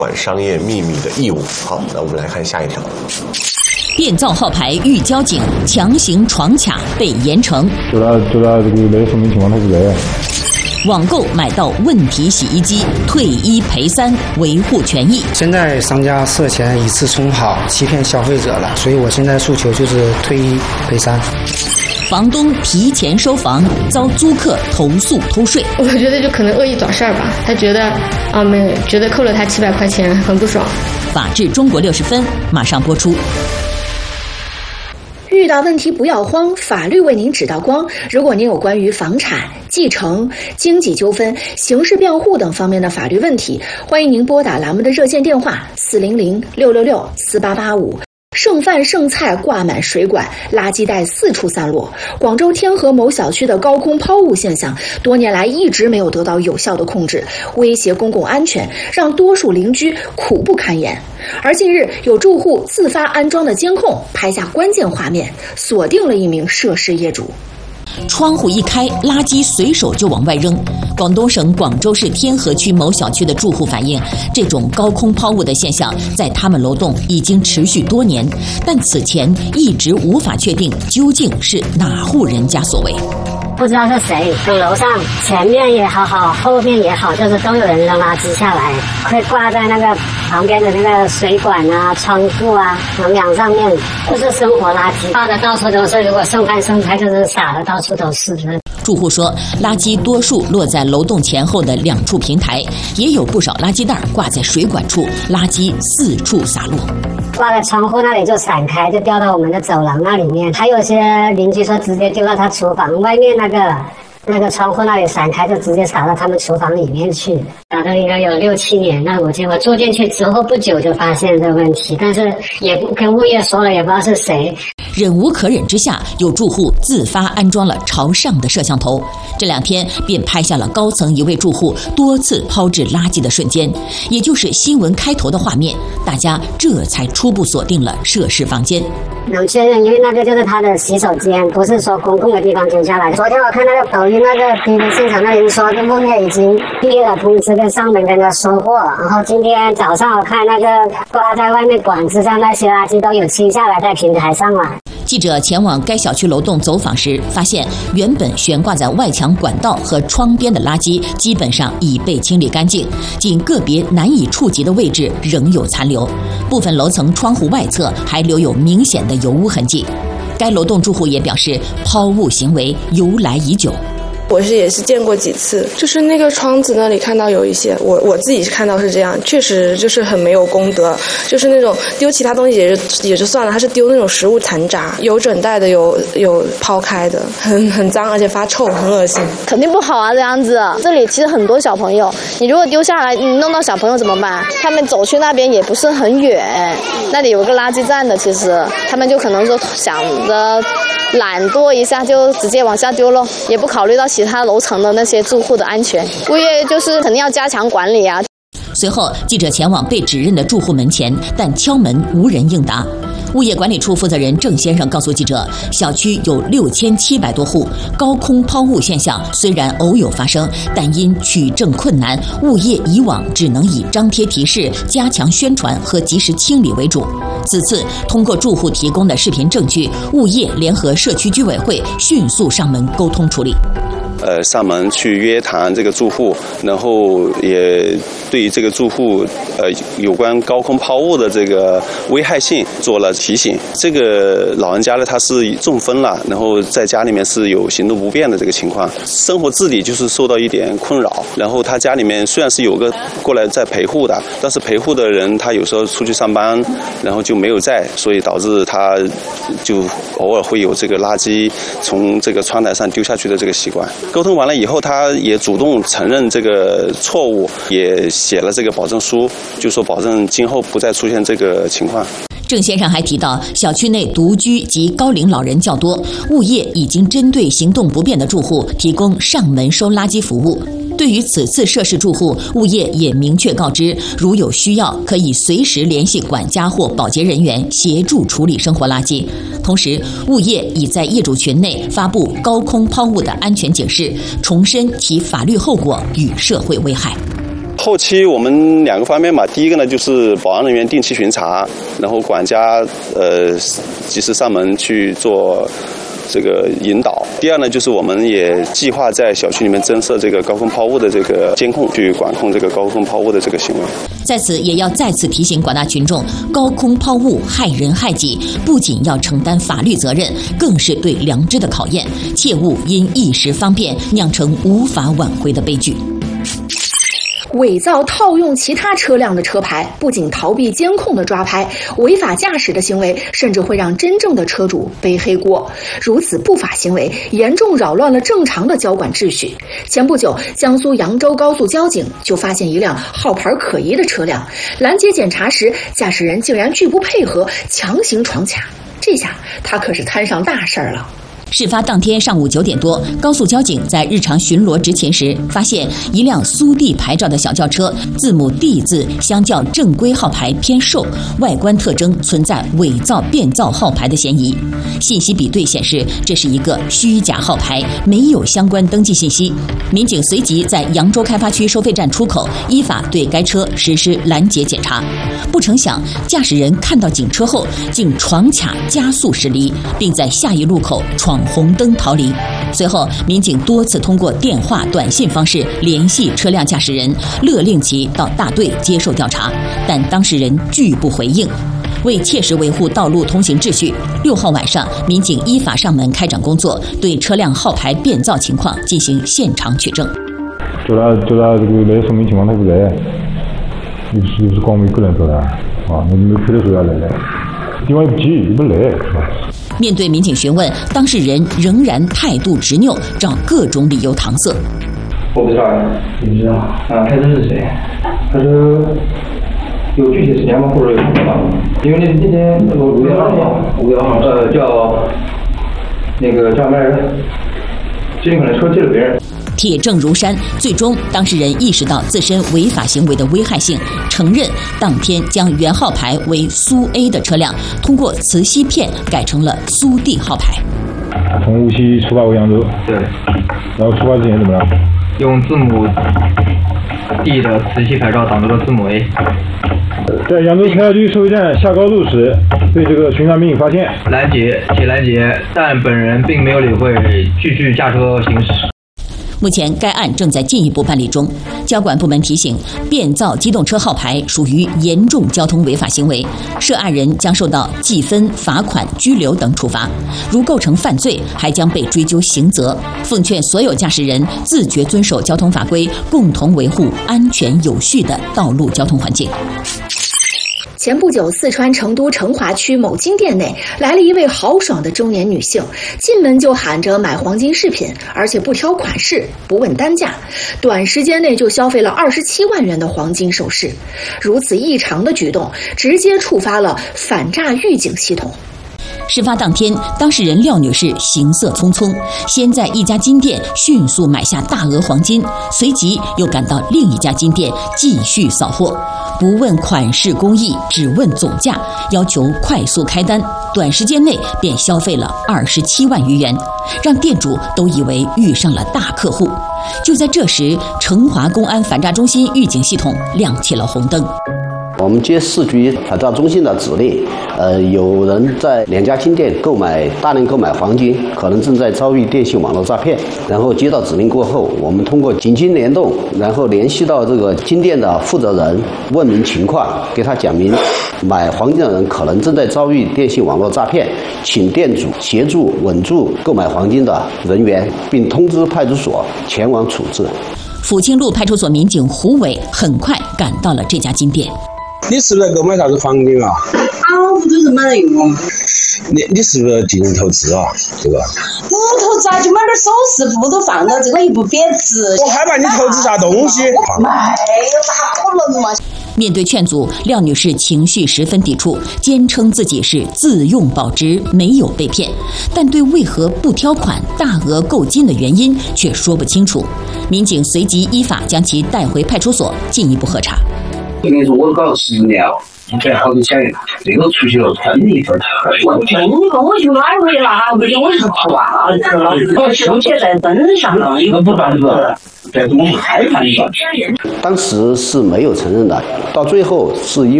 管商业秘密的义务。好，那我们来看下一条。 变造号牌遇交警，强行闯卡被严惩。 就他这个没有说明情况，他是这样。 网购买到问题洗衣机，退1赔3，维护权益。 现在商家涉嫌以次充好，欺骗消费者了，所以我现在诉求就是退1赔3。 房东提前收房，遭租客投诉偷税。 我觉得就可能恶意找事儿吧，他觉得觉得扣了他700块钱，很不爽。 法治中国60分马上播出。 遇到问题不要慌，法律为您指道光。如果您有关于房产、继承、经济纠纷、刑事辩护等方面的法律问题，欢迎您拨打栏目的热线电话400-666-4885。剩饭剩菜挂满水管，垃圾袋四处散落。广州天河某小区的高空抛物现象，多年来一直没有得到有效的控制，威胁公共安全，让多数邻居苦不堪言。而近日，有住户自发安装的监控拍下关键画面，锁定了一名涉事业主。 窗户一开，垃圾随手就往外扔。广东省广州市天河区某小区的住户反映，这种高空抛物的现象在他们楼栋已经持续多年，但此前一直无法确定究竟是哪户人家所为。 不知道是谁，从楼上前面也好，后面也好，就是都有人扔垃圾下来，会挂在那个旁边的那个水管啊、窗户啊、横梁上面，就是生活垃圾，放的到处都是。如果剩饭剩菜，就是撒的到处都是。 住户说，垃圾多数落在楼栋前后的2处平台，也有不少垃圾袋挂在水管处，垃圾四处洒落。 挂在窗户那里就散开，就掉到我们的走廊那里面。还有些邻居说直接丢到他厨房外面那个窗户那里散开，就直接洒到他们厨房里面去。打到应该有6、7年了，我住进去之后不久就发现这个问题，但是也跟物业说了，也不知道是谁。 忍无可忍之下，有住户自发安装了朝上的摄像头，这2天便拍下了高层一位住户多次抛掷垃圾的瞬间，也就是新闻开头的画面。大家这才初步锁定了涉事房间。 能确认，因为那个就是他的洗手间，不是说公共的地方丢下来。昨天我看那个抖音那个 TV 现场那人说，这物业已经贴了通知跟上门跟他说过，然后今天早上我看那个挂在外面管子上那些垃圾都有清下来在平台上了。 记者前往该小区楼栋走访时，发现原本悬挂在外墙管道和窗边的垃圾基本上已被清理干净，仅个别难以触及的位置仍有残留，部分楼层窗户外侧还留有明显的油污痕迹。该楼栋住户也表示，抛物行为由来已久。 我也是见过几次，就是那个窗子那里看到有一些，我自己看到是这样，确实就是很没有公德，就是那种丢其他东西也就算了，他是丢那种食物残渣，有整袋的，有抛开的，很脏，而且发臭，很恶心， 肯定不好啊，这样子。这里其实很多小朋友，你如果丢下来，你弄到小朋友怎么办？他们走去那边也不是很远，那里有个垃圾站的，其实他们就可能说想着懒惰一下就直接往下丢了，也不考虑到其他楼层的那些住户的安全。物业就是肯定要加强管理啊。 随后，记者前往被指认的住户门前，但敲门无人应答。物业管理处负责人郑先生告诉记者，小区有6700多户，高空抛物现象虽然偶有发生，但因取证困难，物业以往只能以张贴提示、加强宣传和及时清理为主。此次通过住户提供的视频证据，物业联合社区居委会迅速上门沟通处理。 上门去约谈这个住户，然后也对于这个住户有关高空抛物的这个危害性做了提醒。这个老人家呢，他是中风了，然后在家里面是有行动不便的这个情况，生活自理就是受到一点困扰。然后他家里面虽然是有个过来在陪护的，但是陪护的人他有时候出去上班，然后就没有在，所以导致他就偶尔会有这个垃圾从这个窗台上丢下去的这个习惯。沟通完了以后，他也主动承认这个错误，也写了这个保证书，就说保证今后不再出现这个情况。 郑先生还提到，小区内独居及高龄老人较多，物业已经针对行动不便的住户提供上门收垃圾服务。对于此次涉事住户，物业也明确告知，如有需要，可以随时联系管家或保洁人员协助处理生活垃圾。同时，物业已在业主群内发布高空抛物的安全警示，重申其法律后果与社会危害。 后期我们2个方面嘛，第一个呢就是保安人员定期巡查，然后管家及时上门去做这个引导。第二呢，就是我们也计划在小区里面增设这个高空抛物的这个监控，去管控这个高空抛物的这个行为。 在此也要再次提醒广大群众，高空抛物害人害己，不仅要承担法律责任，更是对良知的考验，切勿因一时方便酿成无法挽回的悲剧。 伪造套用其他车辆的车牌，不仅逃避监控的抓拍，违法驾驶的行为甚至会让真正的车主背黑锅。如此不法行为严重扰乱了正常的交管秩序。前不久，江苏扬州高速交警就发现一辆号牌可疑的车辆，拦截检查时，驾驶人竟然拒不配合，强行闯卡。这下他可是摊上大事儿了。 事发当天上午9点多，高速交警在日常巡逻执勤时，发现一辆苏 D 牌照的小轿车，字母 D 字相较正规号牌偏瘦，外观特征存在伪造变造号牌的嫌疑。信息比对显示，这是一个虚假号牌，没有相关登记信息。民警随即在扬州开发区收费站出口依法对该车实施拦截检查。不成想，驾驶人看到警车后，竟闯卡加速驶离，并在下一路口闯红灯逃离。随后，民警多次通过电话、短信方式联系车辆驾驶人，勒令其到大队接受调查，但当事人拒不回应。为切实维护道路通行秩序，6号晚上，民警依法上门开展工作，对车辆号牌变造情况进行现场取证。 就他这个来说明情况他不在，又是光我一个人走的啊，你没开的时候要来的，地方也不急，也不来是吧？ 面对民警询问，当事人仍然态度执拗，找各种理由搪塞。 我不知道，你不知道啊？开车是谁？他说有具体时间吗？或者有不知道？因为那天5月2号，叫那个叫什么来着？最近可能车借了别人。 铁证如山，最终当事人意识到自身违法行为的危害性，承认当天将原号牌为苏 A 的车辆通过磁吸片改成了苏 D 号牌。 从无锡出发回扬州， 对。 然后出发之前怎么样？ 用字母 D 的磁吸牌照挡住了字母 A。 在扬州开发区收费站下高速时，被这个巡查民警发现， 拦截，但本人并没有理会，继续驾车行驶。 目前该案正在进一步办理中。交管部门提醒，变造机动车号牌属于严重交通违法行为，涉案人将受到记分、罚款、拘留等处罚，如构成犯罪，还将被追究刑责。奉劝所有驾驶人自觉遵守交通法规，共同维护安全有序的道路交通环境。 前不久，四川成都成华区某金店内来了一位豪爽的中年女性，进门就喊着买黄金饰品，而且不挑款式，不问单价，短时间内就消费了27万元的黄金首饰。如此异常的举动，直接触发了反诈预警系统。 事发当天，当事人廖女士行色匆匆，先在一家金店迅速买下大额黄金，随即又赶到另一家金店继续扫货，不问款式工艺，只问总价，要求快速开单，短时间内便消费了27万余元，让店主都以为遇上了大客户。就在这时，成华公安反诈中心预警系统亮起了红灯。 我们接市局反诈中心的指令，有人在2家金店大量购买黄金，可能正在遭遇电信网络诈骗。然后接到指令过后，我们通过警金联动，然后联系到这个金店的负责人，问明情况，给他讲明买黄金的人可能正在遭遇电信网络诈骗，请店主协助稳住购买黄金的人员，并通知派出所前往处置。 抚清路派出所民警胡伟很快赶到了这家金店。 你是不是购买啥子黄金啊？ 我不都是买了用啊。 你是不是进行投资啊？这个？ 不投资啊，就买点首饰布都放到这个也不贬值。 我害怕你投资啥东西。没有咋可能嘛？ 面对劝阻，廖女士情绪十分抵触，坚称自己是自用保值，没有被骗，但对为何不挑款、大额购金的原因却说不清楚。民警随即依法将其带回派出所进一步核查。 我跟你说，我搞了10年了，这好多钱，这个出去了真一分我去哪回了？不行，我是挂去了，我收钱在身上了。 不办了，这东西太难了。 当时是没有承认的，到最后是因